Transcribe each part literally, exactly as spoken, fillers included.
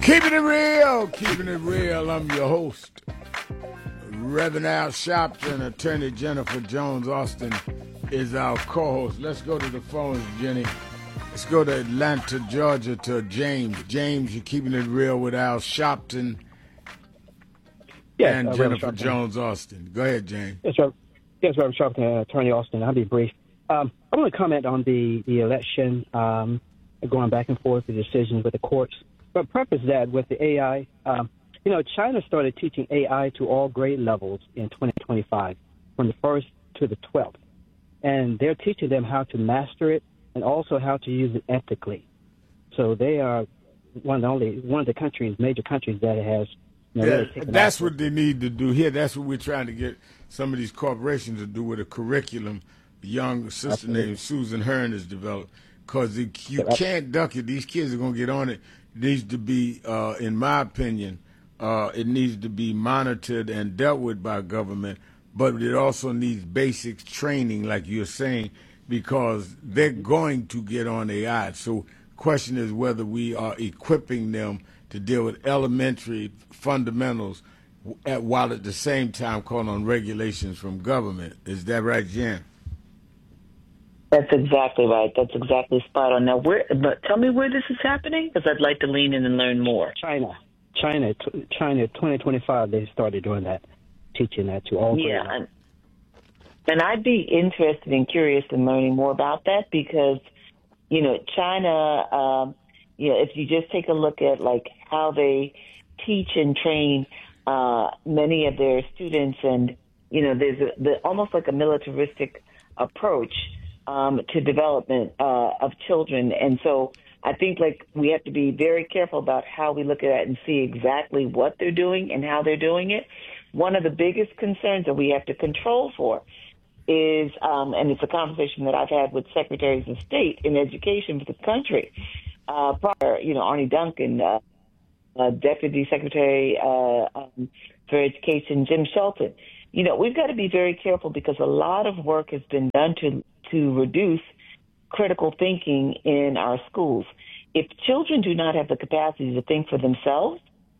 Keeping it real, keeping it real. I'm your host, Reverend Al Sharpton. Attorney Jennifer Jones Austin is our co-host. Let's go to the phones, Jenny. Let's go to Atlanta, Georgia, to James. James, you're keeping it real with Al Sharpton yes, and uh, Jennifer Jones Austin. Go ahead, James. Yes, Reverend, yes, Reverend Sharpton, uh, Attorney Austin. I'll be brief. Um, I want to comment on the, the election, um, going back and forth, the decisions with the courts. But preface that with the A I, um, you know, China started teaching A I to all grade levels in twenty twenty-five, from the first to the twelfth. And they're teaching them how to master it and also how to use it ethically. So they are one of the only, one of the countries, major countries that has, you know, yeah, really taken that's after. what they need to do here. That's what we're trying to get some of these corporations to do with a curriculum. A young sister Absolutely. named Susan Hearn has developed. Because you can't duck it. These kids are going to get on it. It needs to be, uh, in my opinion, uh, it needs to be monitored and dealt with by government, but it also needs basic training, like you're saying, because they're going to get on A I. So question is whether we are equipping them to deal with elementary fundamentals at, while at the same time calling on regulations from government. Is that right, Jen? That's exactly right. That's exactly spot on. Now, where? But tell me where this is happening, because I'd like to lean in and learn more. China, China, China. twenty twenty-five, they started doing that, teaching that to all. Yeah, and, and I'd be interested and curious in learning more about that because, you know, China. Um, you know, if you just take a look at like how they teach and train uh, many of their students, and you know, there's a, the, almost like a militaristic approach. Um, to development uh, of children. And so I think like we have to be very careful about how we look at it and see exactly what they're doing and how they're doing it. One of the biggest concerns that we have to control for is, um, and it's a conversation that I've had with secretaries of state in education for the country, uh, prior, you know, Arne Duncan, uh, uh, Deputy Secretary uh, um, for Education, Jim Shelton. You know, we've got to be very careful because a lot of work has been done to to reduce critical thinking in our schools. If children do not have the capacity to think for themselves,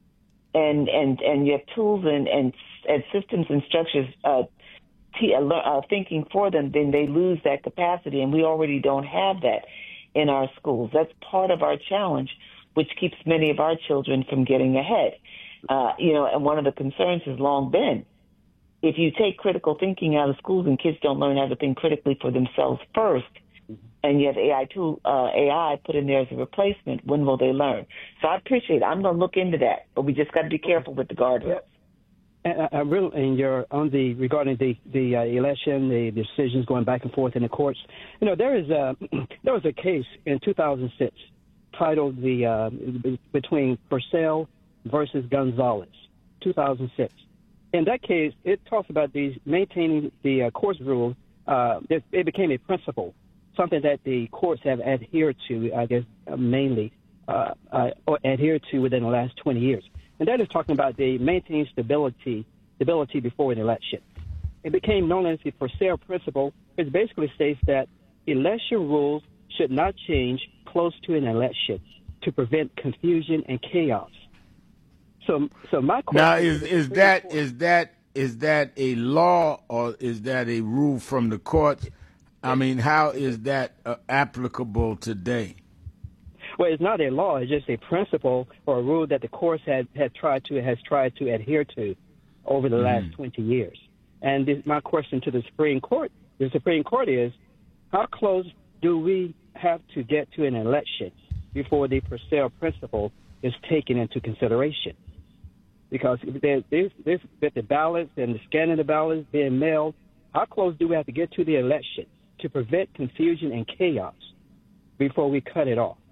and and, and you have tools and, and, and systems and structures uh, t- uh, thinking for them, then they lose that capacity, and we already don't have that in our schools. That's part of our challenge, which keeps many of our children from getting ahead. Uh, you know, and one of the concerns has long been, if you take critical thinking out of schools and kids don't learn how to think critically for themselves first, and you have A I tool, uh, A I put in there as a replacement, when will they learn? So I appreciate it. I'm going to look into that, but we just got to be careful with the guardrails. And I really, and you're on the regarding the the uh, election, the decisions going back and forth in the courts. You know, there is a there was a case in two thousand six titled the uh, between Purcell versus Gonzalez, two thousand six. In that case, it talks about these maintaining the uh, courts rule. Uh, it, it became a principle, something that the courts have adhered to, I guess, uh, mainly uh, uh, or adhered to within the last twenty years. And that is talking about the maintaining stability, stability before an election. It became known as the Purcell principle, which basically states that election rules should not change close to an election to prevent confusion and chaos. So, so my question now is is that is that is that a law or is that a rule from the courts? I mean, how is that uh, applicable today? Well, it's not a law; it's just a principle or a rule that the courts had, had tried to has tried to adhere to over the mm. last twenty years. And this, my question to the Supreme Court, the Supreme Court is, how close do we have to get to an election before the Purcell principle is taken into consideration? Because there's this, this, with the ballots and the scanning the ballots being mailed, how close do we have to get to the election to prevent confusion and chaos before we cut it off?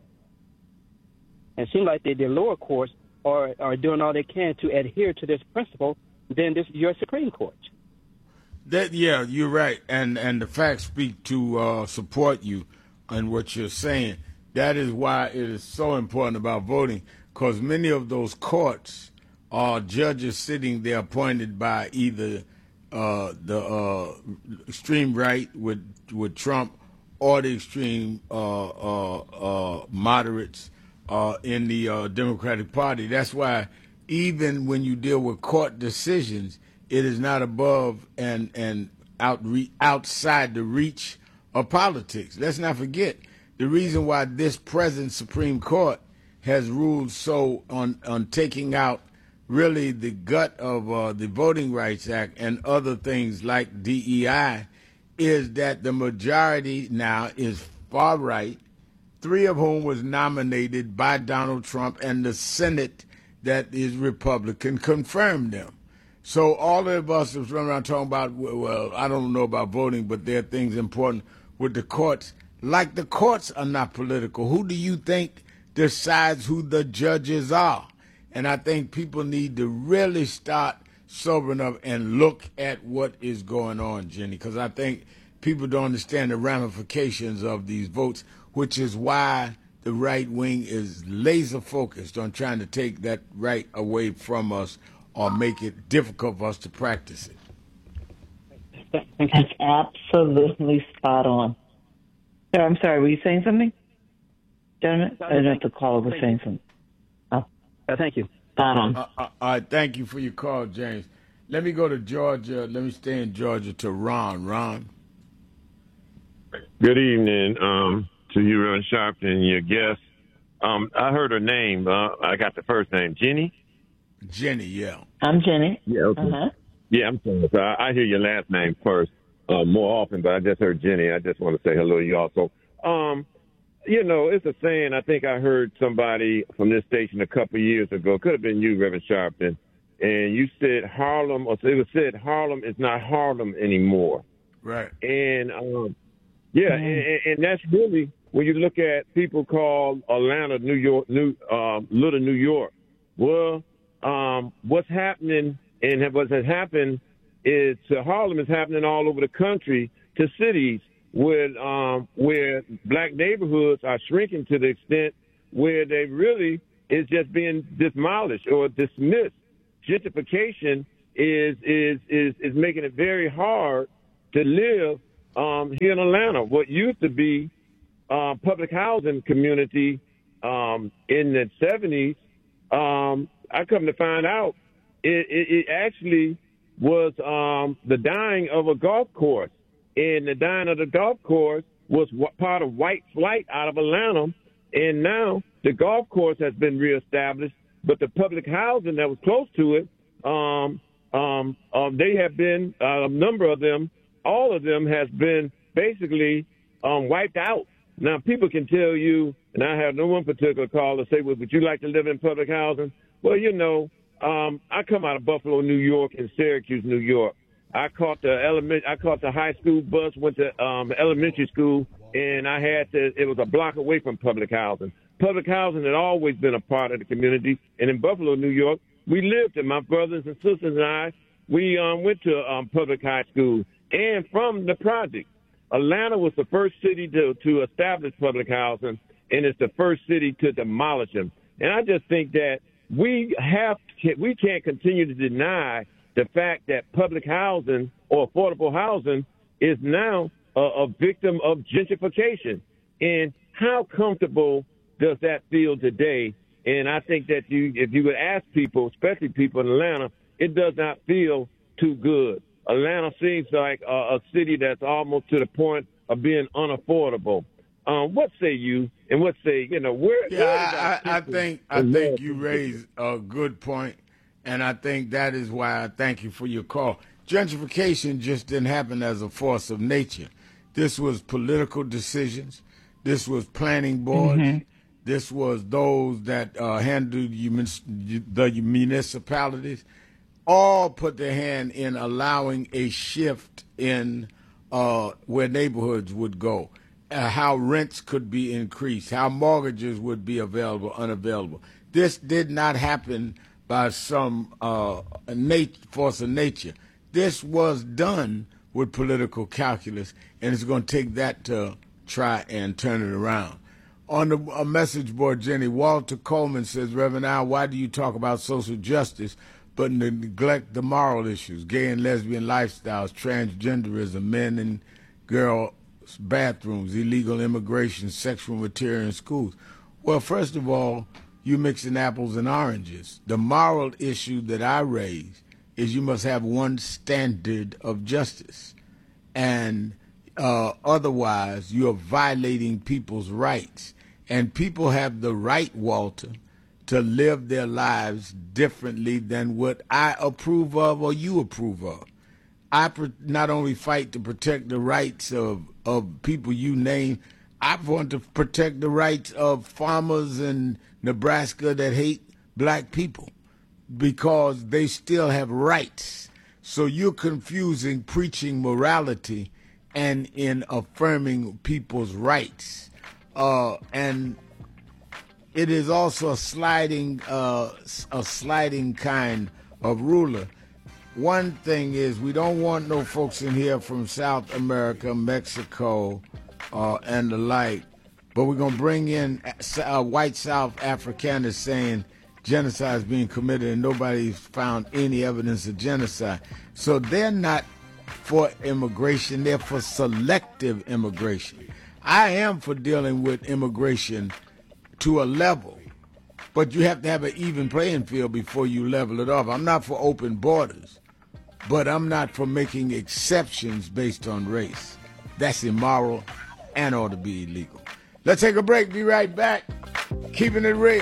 And it seems like the, the lower courts are, are doing all they can to adhere to this principle than this your Supreme Court. That yeah, you're right, and and the facts speak to uh, support you in what you're saying. That is why it is so important about voting, because many of those courts are judges sitting there appointed by either uh, the uh, extreme right with with Trump or the extreme uh, uh, uh, moderates uh, in the uh, Democratic Party. That's why even when you deal with court decisions, it is not above and and out outside the reach of politics. Let's not forget the reason why this present Supreme Court has ruled so on on taking out really the gut of uh, the Voting Rights Act and other things like D E I is that the majority now is far right, three of whom was nominated by Donald Trump, and the Senate that is Republican confirmed them. So all of us is running around talking about, well, I don't know about voting, but there are things important with the courts. Like the courts are not political. Who do you think decides who the judges are? And I think people need to really start sobering up and look at what is going on, Jenny, because I think people don't understand the ramifications of these votes, which is why the right wing is laser focused on trying to take that right away from us or make it difficult for us to practice it. That's absolutely spot on. Oh, I'm sorry, were you saying something? Gentlemen? I don't know if the caller was saying something. Oh. Uh, thank you. Spot on. Uh, uh, all right, thank you for your call, James. Let me go to Georgia. Let me stay in Georgia to Ron. Ron. Good evening um, to you, Reverend Sharpton, and your guest. Um, I heard her name. Uh, I got the first name. Jenny? Jenny, yeah. I'm Jenny. Yeah, okay. Uh-huh. Yeah, I'm sorry. So I, I hear your last name first uh, more often, but I just heard Jenny. I just want to say hello to you also. Um, you know, it's a saying. I think I heard somebody from this station a couple of years ago. Could have been you, Reverend Sharpton. And you said Harlem, or it was said Harlem is not Harlem anymore. Right. And, um, yeah, mm-hmm. and, and that's really when you look at people call Atlanta, New York, New uh, Little New York. Well, um, what's happening and what has happened is to Harlem is happening all over the country to cities where um, where black neighborhoods are shrinking to the extent where they really is just being demolished or dismissed. Gentrification is is is is making it very hard to live um, here in Atlanta. What used to be uh, public housing community um, in the seventies, um, I come to find out it, it, it actually was um, the dying of a golf course. And the dying of the golf course was part of white flight out of Atlanta. And now the golf course has been reestablished, but the public housing that was close to it, um, um, um, they have been, uh, a number of them, all of them has been basically um, wiped out. Now, people can tell you, and I have no one particular call to say, well, would you like to live in public housing? Well, you know, um, I come out of Buffalo, New York, and Syracuse, New York. I caught the element. I caught the high school bus, went to um, elementary school, and I had to. It was a block away from public housing. Public housing had always been a part of the community, and in Buffalo, New York, we lived it. My brothers and sisters and I, we um, went to um, public high school, and from the project, Atlanta was the first city to to establish public housing, and it's the first city to demolish them. And I just think that we have we can't continue to deny the fact that public housing or affordable housing is now a, a victim of gentrification. And how comfortable does that feel today? And I think that you, if you would ask people, especially people in Atlanta, it does not feel too good. Atlanta seems like a, a city that's almost to the point of being unaffordable. Um, what say you? And what say, you know, where? Yeah, where I, I, I think I think you raised a good point. And I think that is why I thank you for your call. Gentrification just didn't happen as a force of nature. This was political decisions. This was planning boards. Mm-hmm. This was those that uh, handled the municipalities. All put their hand in allowing a shift in uh, where neighborhoods would go, uh, how rents could be increased, how mortgages would be available, unavailable. This did not happen by some uh, nat- force of nature. This was done with political calculus, and it's going to take that to try and turn it around. On the a message board, Jenny, Walter Coleman says, Reverend Al, why do you talk about social justice but neglect the moral issues, gay and lesbian lifestyles, transgenderism, men and girls bathrooms, illegal immigration, sexual material in schools? Well, first of all, you're mixing apples and oranges. The moral issue that I raise is you must have one standard of justice. And uh, otherwise, you're violating people's rights. And people have the right, Walter, to live their lives differently than what I approve of or you approve of. I not only fight to protect the rights of, of people you name, I want to protect the rights of farmers in Nebraska that hate black people because they still have rights. So you're confusing preaching morality and in affirming people's rights. Uh, and it is also a sliding, uh, a sliding kind of ruler. One thing is we don't want no folks in here from South America, Mexico, uh, and the like, but we're going to bring in uh, white South Afrikaners saying genocide is being committed and nobody's found any evidence of genocide. So they're not for immigration, they're for selective immigration. I am for dealing with immigration to a level, but you have to have an even playing field before you level it off. I'm not for open borders, but I'm not for making exceptions based on race. That's immoral and ought to be illegal. Let's take a break. Be right back. Keeping it real.